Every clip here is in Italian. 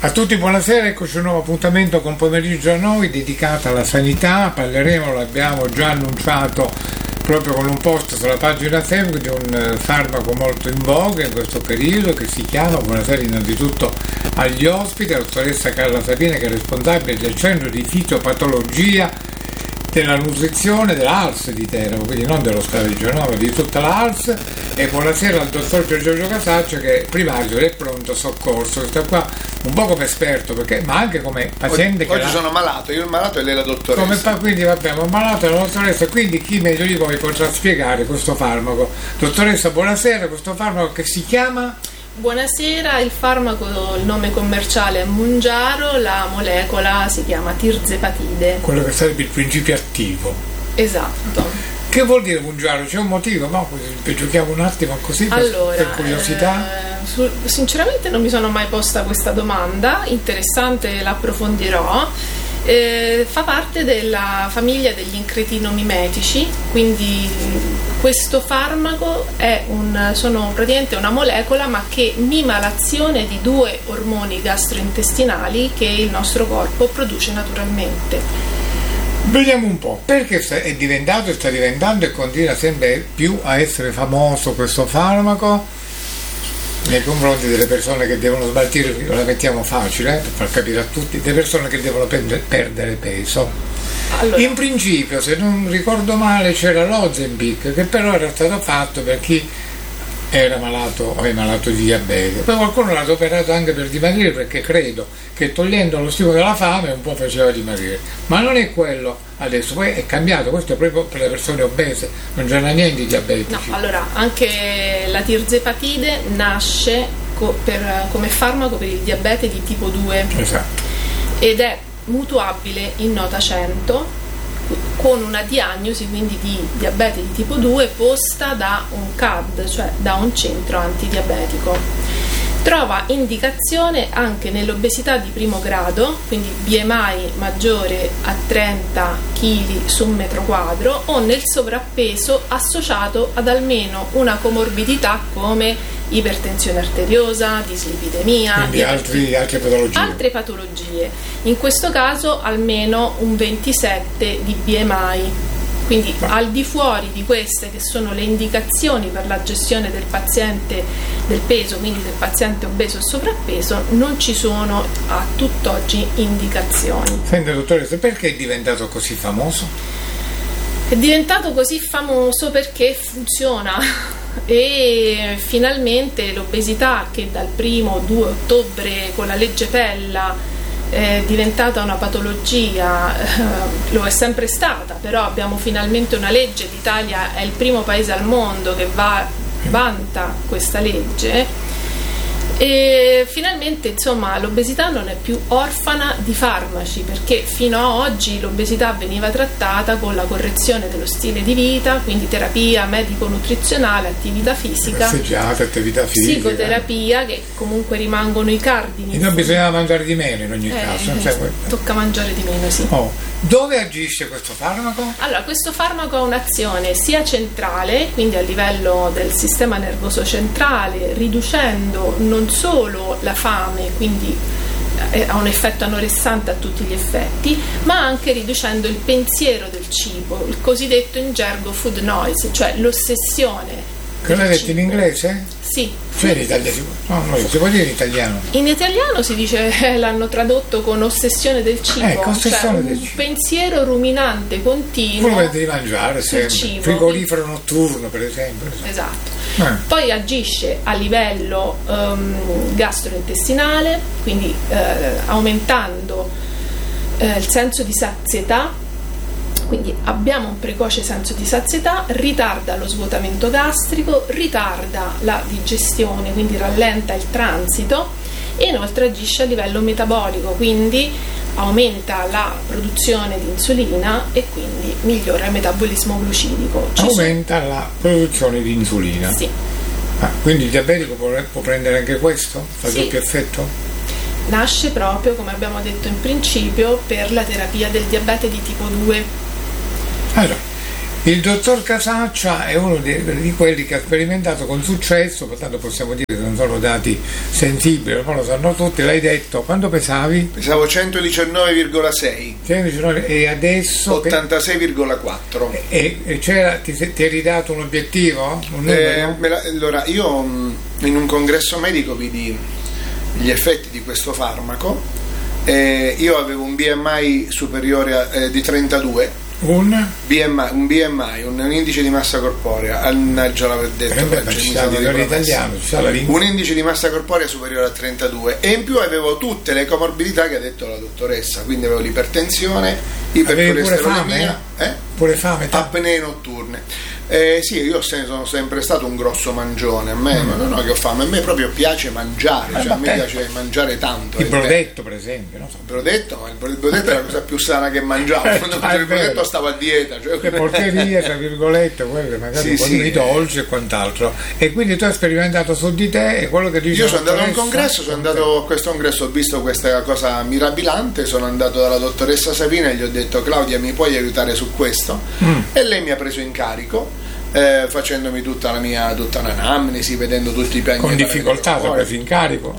A tutti buonasera, eccoci a un nuovo appuntamento con Pomeriggio a Noi dedicato alla sanità. Parleremo, l'abbiamo già annunciato proprio con un post sulla pagina Facebook, di un farmaco molto in voga in questo periodo che si chiama, buonasera innanzitutto agli ospiti, la dottoressa Carla Sabina, che è responsabile del centro di fisiopatologia della nutrizione della ALS di Teramo, quindi non dello Scalo di Genova, di tutta la ALS. E buonasera al dottor Giorgio Casaccio, che è primario del pronto soccorso, che sta qua un po' come esperto, ma anche come paziente. Oggi sono malato, io il malato e lei la dottoressa. Quindi abbiamo un malato e la dottoressa, quindi chi meglio di voi potrà spiegare questo farmaco. Dottoressa, buonasera. Questo farmaco che si chiama? Buonasera, il farmaco, il nome commerciale è Mounjaro, la molecola si chiama tirzepatide. Quello che sarebbe il principio attivo. Esatto. Che vuol dire Mounjaro? C'è un motivo? No? Giochiamo un attimo così, allora, per curiosità. Sinceramente non mi sono mai posta questa domanda, interessante, l'approfondirò. Fa parte della famiglia degli incretinomimetici, quindi questo farmaco sono praticamente una molecola ma che mima l'azione di due ormoni gastrointestinali che il nostro corpo produce naturalmente. Vediamo un po', perché è diventato e sta diventando e continua sempre più a essere famoso questo farmaco nei confronti delle persone che devono smaltire, la mettiamo facile per far capire a tutti, delle persone che devono perdere peso. Allora, in principio, se non ricordo male, c'era l'Ozempic, che però era stato fatto per chi era malato o è malato di diabete. Poi qualcuno l'ha adoperato anche per dimagrire, perché credo che togliendo lo stimolo della fame un po' faceva dimagrire, ma non è quello adesso. Poi è cambiato, questo è proprio per le persone obese, non c'è niente di diabetici. No, allora anche la tirzepatide nasce come farmaco per il diabete di tipo 2. Esatto. Ed è mutuabile in nota 100 con una diagnosi quindi di diabete di tipo 2 posta da un CAD, cioè da un centro antidiabetico. Trova indicazione anche nell'obesità di primo grado, quindi BMI maggiore a 30 kg su metro quadro, o nel sovrappeso associato ad almeno una comorbidità come ipertensione arteriosa, dislipidemia, quindi altre patologie. In questo caso almeno un 27 di BMI. Quindi al di fuori di queste che sono le indicazioni per la gestione del paziente del peso, quindi del paziente obeso e sovrappeso, non ci sono a tutt'oggi indicazioni. Senta dottoressa, perché è diventato così famoso? È diventato così famoso perché funziona e finalmente l'obesità, che dal 1° ottobre con la legge Pella è diventata una patologia, lo è sempre stata, però abbiamo finalmente una legge, l'Italia è il primo paese al mondo che vanta questa legge, e finalmente insomma l'obesità non è più orfana di farmaci, perché fino a oggi l'obesità veniva trattata con la correzione dello stile di vita, quindi terapia medico-nutrizionale, attività fisica, attività fisica, psicoterapia, che comunque rimangono i cardini. E non bisognava mangiare di meno in ogni caso. Tocca mangiare di meno, sì. Dove agisce questo farmaco? Allora, questo farmaco ha un'azione sia centrale, quindi a livello del sistema nervoso centrale, riducendo non solo la fame, quindi ha un effetto anoressante a tutti gli effetti, ma anche riducendo il pensiero del cibo, il cosiddetto in gergo food noise, cioè l'ossessione. Che l'hai detto in inglese? Sì. Cioè in italiano? No, si può dire in italiano. In italiano si dice, l'hanno tradotto con ossessione del cibo, ossessione del cibo. Cibo. Pensiero ruminante continuo. Quello che devi mangiare sempre. Cibo. Frigorifero notturno, per esempio. Esatto. Poi agisce a livello gastrointestinale, quindi aumentando il senso di sazietà. Quindi abbiamo un precoce senso di sazietà, ritarda lo svuotamento gastrico, ritarda la digestione, quindi rallenta il transito, e inoltre agisce a livello metabolico, quindi aumenta la produzione di insulina e quindi migliora il metabolismo glucidico. Aumenta la produzione di insulina? Sì. Quindi il diabetico può prendere anche questo? Fa doppio effetto? Nasce proprio, come abbiamo detto in principio, per la terapia del diabete di tipo 2. Allora, Il dottor Casaccia è uno di quelli che ha sperimentato con successo, pertanto possiamo dire che non sono dati sensibili, ma lo sanno tutti. L'hai detto, quando pesavi? Pesavo 119,6 e adesso 86,4. E c'era, ti eri dato un obiettivo? Un allora, io in un congresso medico vidi gli effetti di questo farmaco. Io avevo un BMI superiore di 32. Un BMI, un indice di massa corporea, annaggia l'aver detto, un indice di massa corporea superiore a 32, e in più avevo tutte le comorbidità che ha detto la dottoressa, quindi avevo l'ipertensione, ipercolesterolemia, pure fame, apnee notturne. Sì, io sono sempre stato un grosso mangione, a me non ho che ho fame, a me proprio piace mangiare, a me piace mangiare tanto. Il brodetto, per esempio, non so. Il brodetto è la cosa più sana che mangiavo, quando facevo il brodetto stavo a dieta, le porcherie, tra virgolette, quelle magari un po' di dolci e quant'altro. E quindi tu hai sperimentato su di te, e quello che dici. Io sono andato a un congresso, a questo congresso, ho visto questa cosa mirabilante, sono andato dalla dottoressa Savina e gli ho detto: Claudia, mi puoi aiutare su questo? E lei mi ha preso in carico, facendomi tutta un'anamnesi, vedendo tutti i piani. Con difficoltà ti ha preso in carico?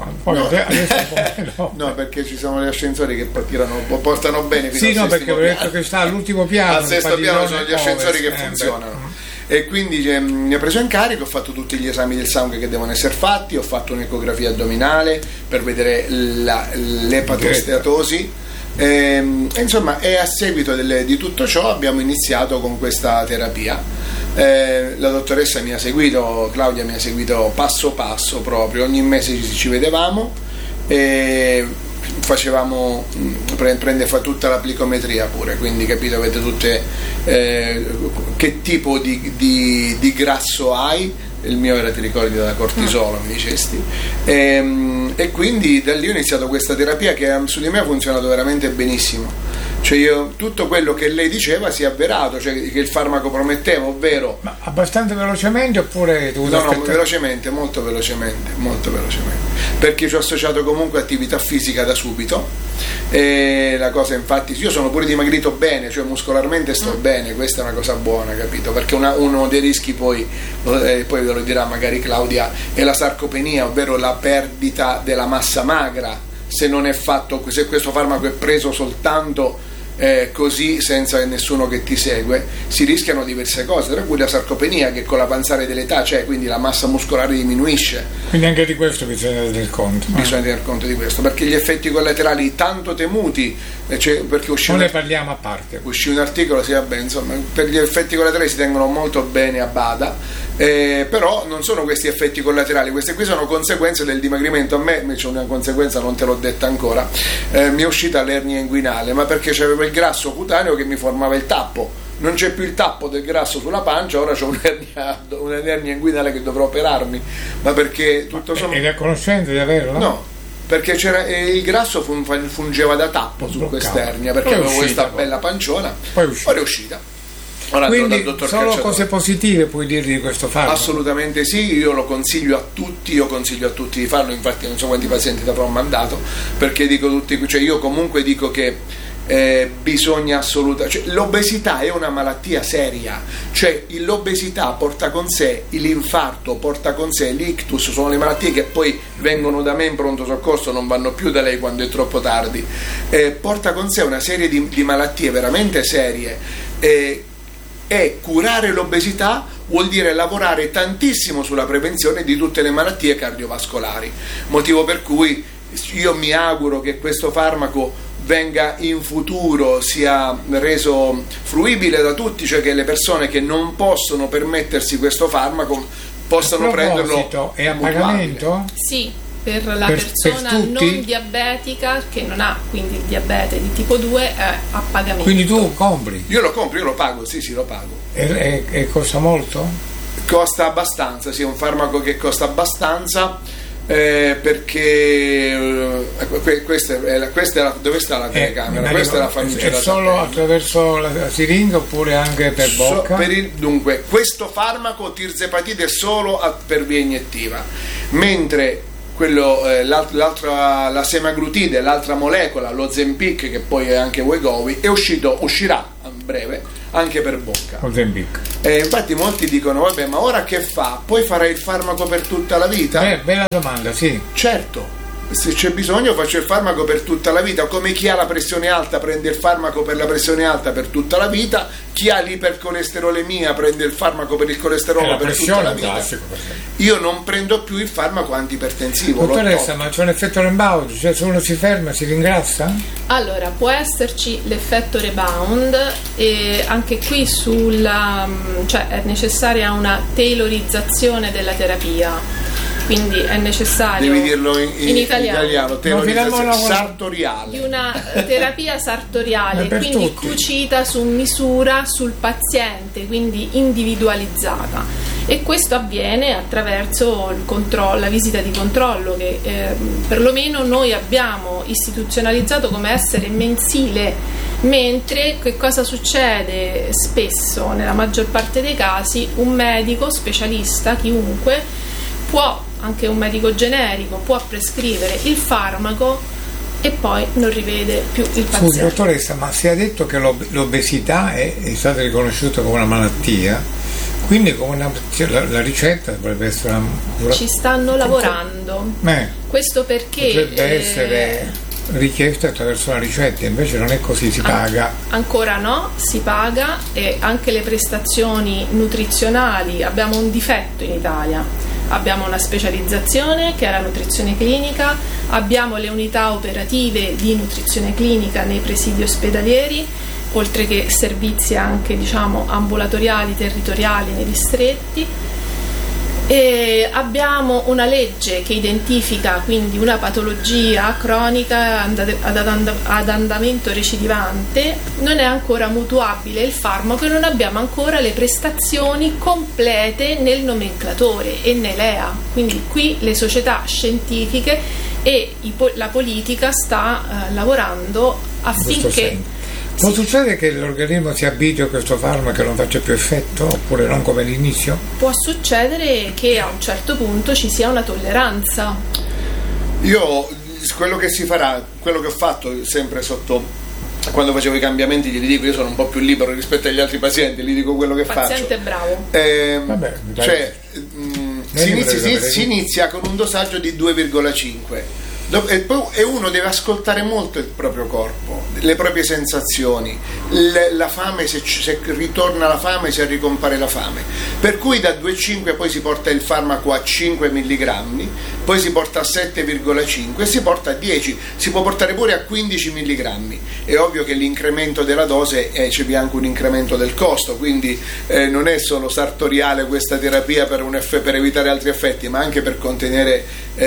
No, perché ci sono gli ascensori che portano bene fino al perché ho detto che sta all'ultimo piano. Al sesto piano sono gli ascensori che funzionano. E quindi mi ha preso in carico, ho fatto tutti gli esami del sangue che devono essere fatti, ho fatto un'ecografia addominale per vedere l'epatosteatosi. Insomma, e a seguito di tutto ciò abbiamo iniziato con questa terapia. La dottoressa mi ha seguito, Claudia mi ha seguito passo passo, proprio ogni mese ci vedevamo e facevamo fa tutta la plicometria pure, quindi capito, avete tutte che tipo di grasso hai. Il mio era, ti ricordi, da cortisolo, mi dicesti, e quindi da lì ho iniziato questa terapia che su di me ha funzionato veramente benissimo. Cioè tutto quello che lei diceva si è avverato, cioè che il farmaco prometteva, ovvero. Ma abbastanza velocemente oppure tu? No, velocemente, molto velocemente, perché ci ho associato comunque attività fisica da subito, e la cosa, infatti, io sono pure dimagrito bene, cioè muscolarmente sto bene, questa è una cosa buona, capito? Perché uno dei rischi poi ve lo dirà magari Claudia, è la sarcopenia, ovvero la perdita della massa magra, se questo farmaco è preso soltanto così, senza nessuno che ti segue, si rischiano diverse cose, tra cui la sarcopenia, che con l'avanzare dell'età c'è, quindi la massa muscolare diminuisce. Quindi anche di questo bisogna tener conto. Bisogna tener conto di questo, perché gli effetti collaterali tanto temuti, perché non ne parliamo a parte. Uscì un articolo, insomma, per gli effetti collaterali si tengono molto bene a bada, però non sono questi effetti collaterali, queste qui sono conseguenze del dimagrimento. A me c'è una conseguenza, non te l'ho detta ancora, mi è uscita l'ernia inguinale, ma perché c'avevo il grasso cutaneo che mi formava il tappo. Non c'è più il tappo del grasso sulla pancia, ora c'ho un'ernia inguinale che dovrò operarmi, ma perché tutto sommato. Eri a conoscenza di averla? No, perché il grasso fungeva da tappo su quest'ernia, perché avevo questa bella panciona, poi è uscita. Ora quindi solo cose positive puoi dirgli di questo farmaco? Assolutamente sì, io lo consiglio a tutti, di farlo, infatti non so quanti pazienti ti avrò mandato, perché dico tutti, cioè io comunque dico che bisogna assolutamente, l'obesità è una malattia seria, cioè l'obesità porta con sé l'infarto, porta con sé l'ictus, sono le malattie che poi vengono da me in pronto soccorso, non vanno più da lei quando è troppo tardi, porta con sé una serie di malattie veramente serie, e curare l'obesità vuol dire lavorare tantissimo sulla prevenzione di tutte le malattie cardiovascolari, motivo per cui io mi auguro che questo farmaco venga in futuro, sia reso fruibile da tutti, cioè che le persone che non possono permettersi questo farmaco possano prenderlo. È a pagamento? Sì, per la persona non diabetica che non ha quindi il diabete di tipo 2 è a pagamento. Quindi tu compri? Io lo compro, io lo pago, sì, lo pago. E costa molto? Costa abbastanza, sì, è un farmaco che costa abbastanza. Perché questa è dove sta la telecamera? Questa è la farmacia. È solo attraverso la siringa oppure anche per bocca? Dunque, questo farmaco tirzepatide è solo per via iniettiva, mentre la semaglutide, l'altra molecola, lo Ozempic, che poi è anche Wegovy, uscirà a breve anche per bocca. Ozempic. Infatti molti dicono vabbè, ma ora che fa? Poi farai il farmaco per tutta la vita? Bella domanda, sì. Certo, se c'è bisogno faccio il farmaco per tutta la vita, come chi ha la pressione alta prende il farmaco per la pressione alta per tutta la vita, chi ha l'ipercolesterolemia prende il farmaco per il colesterolo per tutta la vita. Io non prendo più il farmaco antipertensivo. Dottoressa, ma c'è un effetto rebound, cioè se uno si ferma si ringrassa? Allora, può esserci l'effetto rebound e anche qui cioè è necessaria una tailorizzazione della terapia. Quindi è necessario, devi dirlo in italiano sartoriale, di una terapia sartoriale, quindi tutti, cucita su misura sul paziente, quindi individualizzata, e questo avviene attraverso la visita di controllo che perlomeno noi abbiamo istituzionalizzato come essere mensile, mentre che cosa succede spesso, nella maggior parte dei casi, un medico specialista, chiunque, può, anche un medico generico, può prescrivere il farmaco e poi non rivede più il paziente. Scusi, dottoressa, ma si è detto che l'obesità è stata riconosciuta come una malattia, quindi come la ricetta dovrebbe essere ci stanno lavorando. Questo perché potrebbe essere richiesta attraverso la ricetta, invece non è così, si paga. Ancora no, si paga, e anche le prestazioni nutrizionali, abbiamo un difetto in Italia. Abbiamo una specializzazione che è la nutrizione clinica, abbiamo le unità operative di nutrizione clinica nei presidi ospedalieri, oltre che servizi anche ambulatoriali, territoriali nei distretti, e abbiamo una legge che identifica quindi una patologia cronica ad andamento recidivante. Non è ancora mutuabile il farmaco e non abbiamo ancora le prestazioni complete nel nomenclatore e nell'EA, quindi qui le società scientifiche e la politica sta lavorando affinché può succedere che l'organismo si abitui a questo farmaco e non faccia più effetto, oppure non come all'inizio? Può succedere che a un certo punto ci sia una tolleranza. Io quello che si farà, quello che ho fatto sempre quando facevo i cambiamenti, gli dico, io sono un po' più libero rispetto agli altri pazienti, gli dico quello che paziente faccio. Bravo. Si inizia con un dosaggio di 2,5 e uno deve ascoltare molto il proprio corpo, le proprie sensazioni, la fame, se ritorna la fame, se ricompare la fame, per cui da 2,5 poi si porta il farmaco a 5 mg, poi si porta a 7,5 e si porta a 10, si può portare pure a 15 mg. È ovvio che l'incremento della dose c'è anche un incremento del costo, quindi non è solo sartoriale questa terapia per evitare altri effetti, ma anche per contenere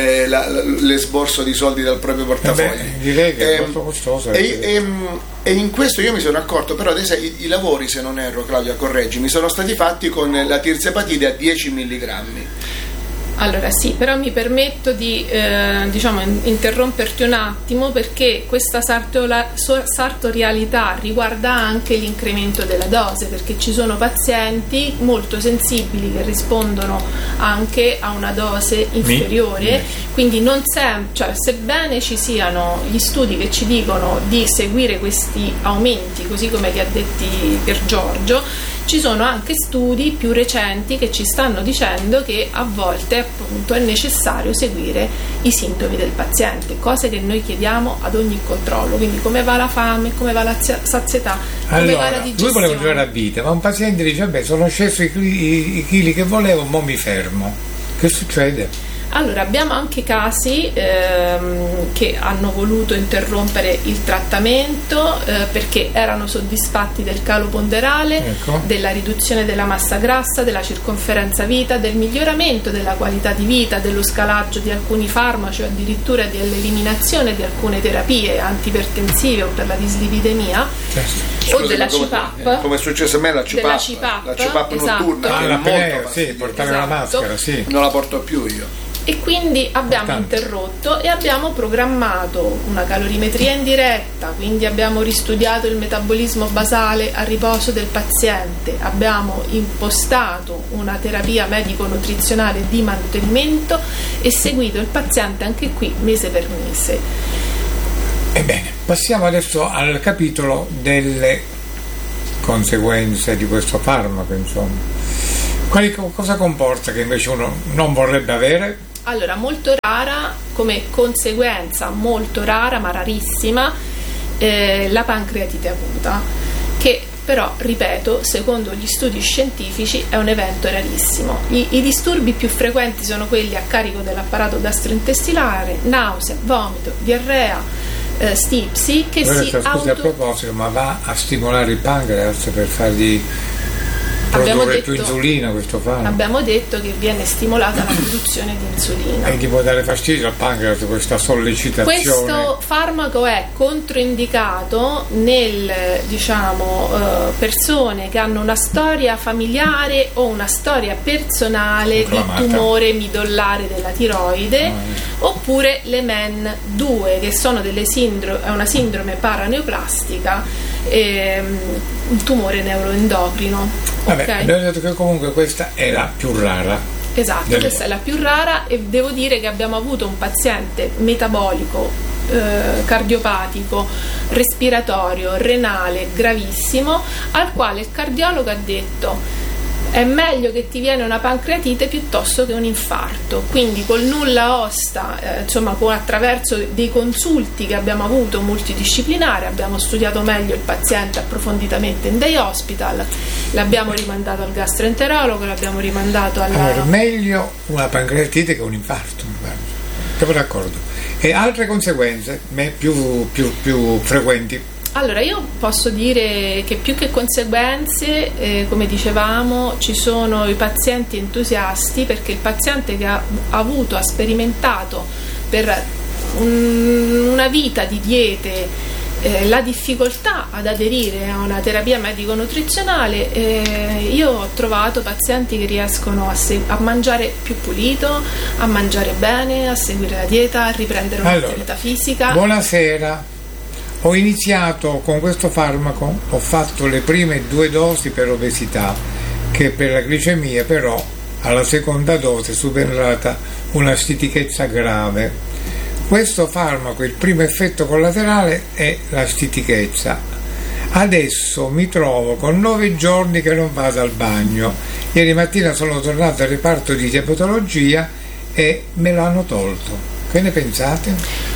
l'esborso di soldi dal proprio portafoglio. Direi che è molto costoso. E in questo io mi sono accorto, però adesso i lavori, se non erro, Claudia correggimi, sono stati fatti con la tirzepatide a 10 mg. Allora sì, però mi permetto di interromperti un attimo, perché questa sartorialità riguarda anche l'incremento della dose, perché ci sono pazienti molto sensibili che rispondono anche a una dose inferiore, quindi non sebbene ci siano gli studi che ci dicono di seguire questi aumenti, così come li ha detti Pier Giorgio, ci sono anche studi più recenti che ci stanno dicendo che a volte appunto è necessario seguire i sintomi del paziente, cose che noi chiediamo ad ogni controllo, quindi come va la fame, come va la sazietà, come va la digestione. Lui voleva giocare a vita, ma un paziente dice vabbè, sono sceso i chili che volevo, mo mi fermo. Che succede? Allora, abbiamo anche casi che hanno voluto interrompere il trattamento perché erano soddisfatti del calo ponderale, della riduzione della massa grassa, della circonferenza vita, del miglioramento della qualità di vita, dello scalaggio di alcuni farmaci o addirittura dell'eliminazione di alcune terapie antipertensive o per la dislipidemia, o della CPAP, come è successo a me, la CPAP notturna, portare la maschera, non la porto più io. E quindi abbiamo interrotto e abbiamo programmato una calorimetria in diretta, quindi abbiamo ristudiato il metabolismo basale a riposo del paziente, abbiamo impostato una terapia medico-nutrizionale di mantenimento e seguito il paziente anche qui mese per mese. Ebbene, passiamo adesso al capitolo delle conseguenze di questo farmaco, insomma. Cosa comporta che invece uno non vorrebbe avere? Allora, molto rara, come conseguenza molto rara ma rarissima, la pancreatite acuta, che però, ripeto, secondo gli studi scientifici è un evento rarissimo. I disturbi più frequenti sono quelli a carico dell'apparato gastrointestinale: nausea, vomito, diarrea, stipsi, che Scusi, a proposito, ma va a stimolare il pancreas per fargli produrre più insulina questo farmaco? Abbiamo detto che viene stimolata la produzione di insulina. E gli può dare fastidio al pancreas questa sollecitazione? Questo farmaco è controindicato nel, persone che hanno una storia familiare o una storia personale inflammata di tumore midollare della tiroide, oppure le MEN2, che sono è una sindrome paraneoplastica, un tumore neuroendocrino. Vabbè, abbiamo detto che comunque questa è la più rara. Esatto, questa è la più rara, e devo dire che abbiamo avuto un paziente metabolico, cardiopatico, respiratorio, renale gravissimo, al quale il cardiologo ha detto: è meglio che ti viene una pancreatite piuttosto che un infarto. Quindi col nulla osta, attraverso dei consulti che abbiamo avuto multidisciplinari, abbiamo studiato meglio il paziente approfonditamente in day hospital, l'abbiamo rimandato al gastroenterologo, l'abbiamo rimandato Allora, meglio una pancreatite che un infarto, siamo d'accordo. E altre conseguenze più frequenti? Allora, io posso dire che più che conseguenze, come dicevamo, ci sono i pazienti entusiasti, perché il paziente che ha sperimentato per una vita di diete la difficoltà ad aderire a una terapia medico-nutrizionale, io ho trovato pazienti che riescono a mangiare più pulito, a mangiare bene, a seguire la dieta, a riprendere un'attività fisica. Buonasera. Ho iniziato con questo farmaco, ho fatto le prime 2 dosi per obesità, che per la glicemia però alla seconda dose è superata una stitichezza grave. Questo farmaco, il primo effetto collaterale è la stitichezza. Adesso mi trovo con 9 giorni che non vado al bagno. Ieri mattina sono tornato al reparto di diabetologia e me l'hanno tolto. Che ne pensate?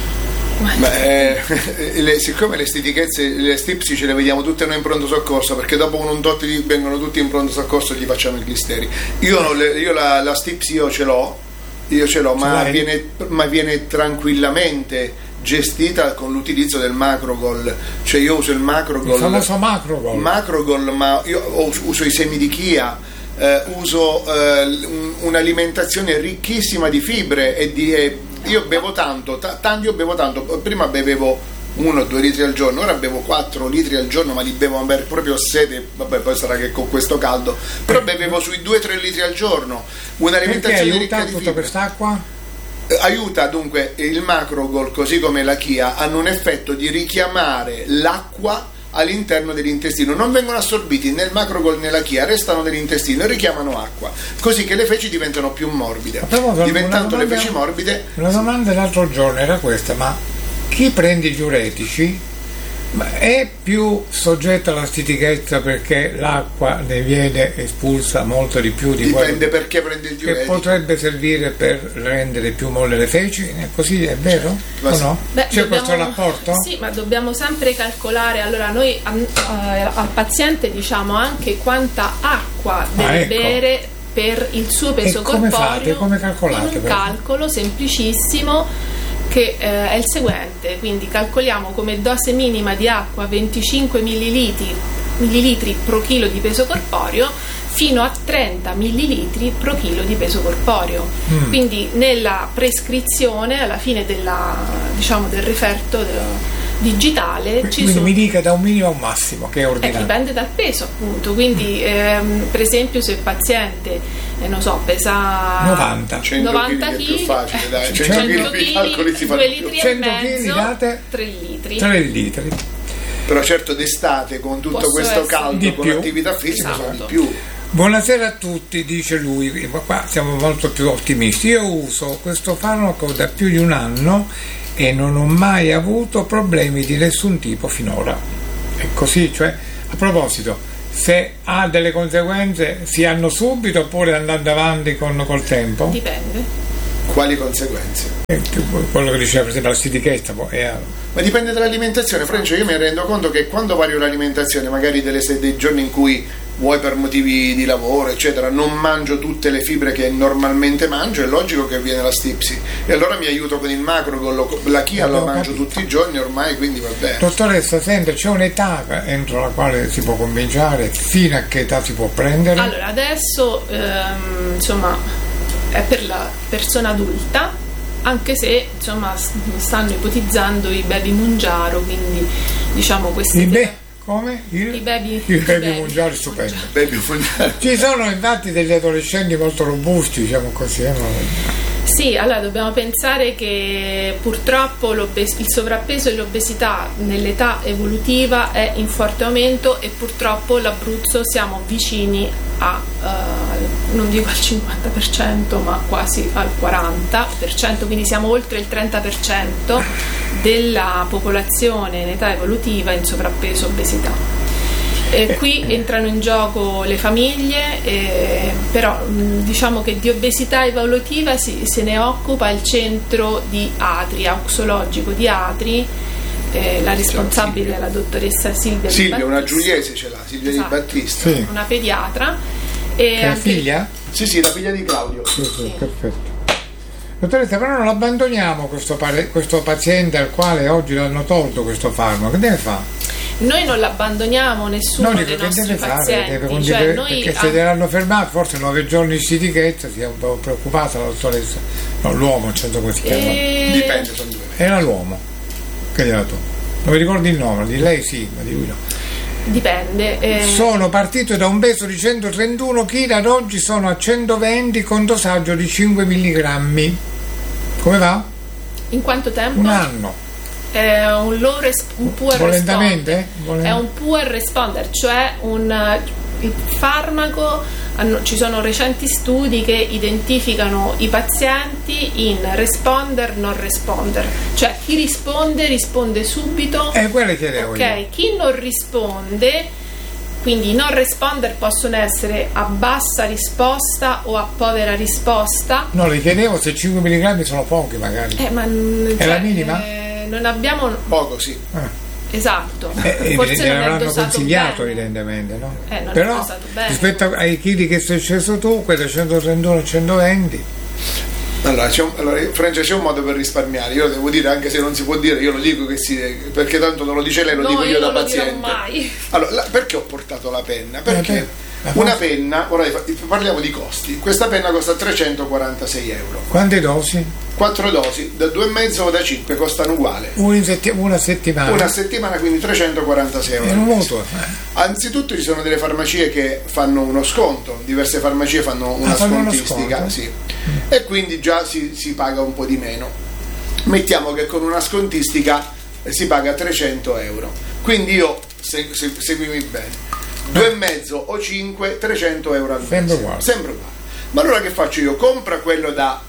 Siccome le stitichezze, le stipsi ce le vediamo tutte noi in pronto soccorso, perché dopo un tot vengono tutti in pronto soccorso e gli facciamo i glisteri. Io la stipsi ce l'ho, ma viene tranquillamente gestita con l'utilizzo del Macrogol. Cioè io uso il Macrogol, il famoso Macrogol, ma io uso i semi di chia, uso un'alimentazione ricchissima di fibre io bevo tanto, prima bevevo 1 o 2 litri al giorno, ora bevo 4 litri al giorno, ma li bevo per proprio sete, poi sarà che con questo caldo, però bevevo sui 2-3 litri al giorno, un'alimentazione ricca di fibre. Quest'acqua? Aiuta, dunque, il Macrogol così come la chia hanno un effetto di richiamare l'acqua all'interno dell'intestino, non vengono assorbiti né il Macrogol né la chia, restano nell'intestino e richiamano acqua, così che le feci diventano più morbide. Diventando le feci morbide. La domanda l'altro giorno era questa: ma chi prende i diuretici è più soggetto alla stitichezza perché l'acqua ne viene espulsa molto di più di dipende perché prende il diuretico, che potrebbe servire per rendere più molle le feci, così è vero? O no? C'è questo rapporto? Sì, ma dobbiamo sempre calcolare. Allora noi al paziente diciamo anche quanta acqua deve bere per il suo peso corporeo. Come calcolate? Un calcolo semplicissimo che è il seguente: quindi calcoliamo come dose minima di acqua 25 millilitri pro chilo di peso corporeo fino a 30 millilitri pro chilo di peso corporeo. Quindi nella prescrizione, alla fine del referto digitale, quindi mi dica da un minimo a un massimo che è ordinario. Dipende dal peso, appunto. Quindi per esempio se il paziente pesa 90 kg, più facile, dai. 100 kg, 2 litri e mezzo, date 3 litri. 3 litri. Però certo d'estate con tutto questo caldo, con l'attività fisica, sono di più. Buonasera a tutti, dice lui, qua siamo molto più ottimisti. Io uso questo farmaco da più di 1 anno e non ho mai avuto problemi di nessun tipo finora. È così, cioè, a proposito, se ha delle conseguenze si hanno subito oppure andando avanti col tempo? Dipende. Quali conseguenze? Quello che diceva per esempio la stitichezza Ma dipende dall'alimentazione. Francia, io mi rendo conto che quando vario l'alimentazione, magari dei giorni in cui vuoi per motivi di lavoro eccetera non mangio tutte le fibre che normalmente mangio, è logico che viene la stipsi, e allora mi aiuto con il macro, con la chia la mangio tutti i giorni ormai, quindi va bene. Dottoressa, senta, c'è un'età entro la quale si può cominciare? Fino a che età si può prendere? Allora adesso insomma è per la persona adulta, anche se insomma stanno ipotizzando i baby Mounjaro, quindi diciamo questi come? I baby Mounjaro, stupendo. Baby Mounjaro. Ci sono infatti degli adolescenti molto robusti, diciamo così. Sì, allora dobbiamo pensare che purtroppo il sovrappeso e l'obesità nell'età evolutiva è in forte aumento, e purtroppo l'Abruzzo siamo vicini a non dico al 50% ma quasi al 40%, quindi siamo oltre il 30% della popolazione in età evolutiva in sovrappeso e obesità. Qui entrano in gioco le famiglie, però diciamo che di obesità evolutiva se ne occupa il centro di Atri, auxologico di Atri, la responsabile è la dottoressa Silvia, una giuliese ce l'ha, Silvia Di Battista, sì. Una pediatra. È la figlia? Sì, la figlia di Claudio. Sì. Perfetto. Dottoressa, però non abbandoniamo questo paziente al quale oggi l'hanno tolto questo farmaco, che deve fare? Noi non l'abbandoniamo nessuno dei nostri pazienti, perché se gliel'hanno fermato forse 9 giorni di stitichezza, si è un po' preoccupata la dottoressa, no, l'uomo, certo così chiama. Dipende, sono 2. Era l'uomo che gliel'ha tolto, non mi ricordi il nome, di lei sì, ma di lui no. Dipende. Sono partito da un peso di 131 kg, ad oggi sono a 120 con dosaggio di 5 mg. Come va? In quanto tempo? Un anno. È un poor responder. È un poor responder, cioè il farmaco, ci sono recenti studi che identificano i pazienti in responder, non responder, cioè chi risponde subito, quello chiedevo io. Chi non risponde, quindi i non responder possono essere a bassa risposta o a povera risposta. No, le chiedevo se 5 mg sono pochi magari. È la minima? Non abbiamo poco, sì. Esatto. Forse non l'hanno consigliato bene. Evidentemente, no? Non però è dosato bene. Rispetto ai chili che sei sceso tu, quello 131 e 120. Allora, Francia, c'è un modo per risparmiare, io lo devo dire, anche se non si può dire, io lo dico perché tanto non lo dice lei, lo dico io da paziente. Non lo dirò mai. Allora, perché ho portato la penna? Perché una penna, ora parliamo di costi, questa penna costa 346 euro. Quante dosi? 4 dosi, da 2,5 o da 5 costano uguale. Una settimana. Una settimana, quindi 346 euro. È un mutuo. Anzitutto ci sono delle farmacie che fanno uno sconto, diverse farmacie fanno una scontistica, sì. E quindi già si paga un po' di meno. Mettiamo che con una scontistica si paga 300 euro. Quindi io, seguimi bene, 2,5 o 5, 300 euro al mese. Sempre uguale. Ma allora che faccio io? Compro quello da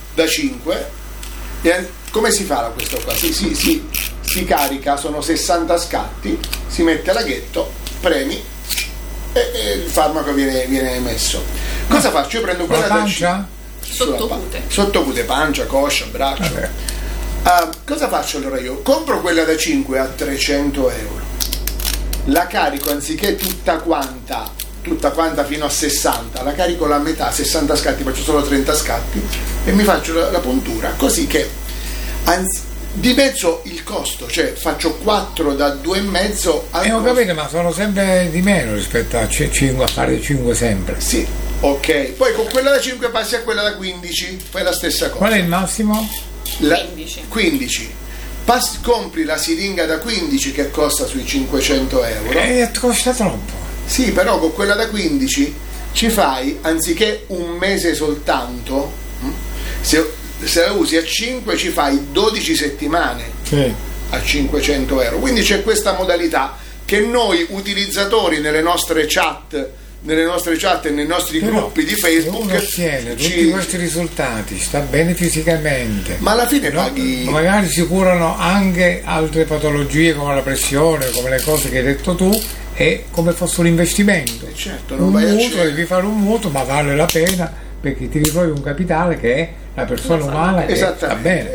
5 e come si fa questo qua? Si carica, sono 60 scatti, si mette a laghetto, premi e il farmaco viene emesso. Cosa faccio? Io prendo quella da 5 sottocute, pancia, coscia, braccio. Cosa faccio allora io? Compro quella da 5 a 300 euro, la carico anziché tutta quanta fino a 60, la carico la metà, 60 scatti, faccio solo 30 scatti e mi faccio la puntura, così che dimezzo il costo, cioè faccio 4 da 2,5 al ho capito, ma sono sempre di meno rispetto a 5, a fare 5 sempre. Sì, ok, poi con quella da 5 passi a quella da 15, fai la stessa cosa. Qual è il massimo? 15. Compri la siringa da 15 che costa sui 500 euro. Costa troppo. Sì, però con quella da 15 ci fai, anziché un mese soltanto, se la usi a 5 ci fai 12 settimane, sì, a 500 euro. Quindi c'è questa modalità che noi utilizzatori nelle nostre chat e nei nostri gruppi di Facebook uno ottiene tutti questi risultati, sta bene fisicamente, ma alla fine paghi, magari si curano anche altre patologie come la pressione, come le cose che hai detto tu, è come fosse un investimento. Certo, Un non vai a mutuo, cena. devi fare un mutuo, ma vale la pena perché ti ritrovi un capitale che è la persona umana che va Esattamente. bene.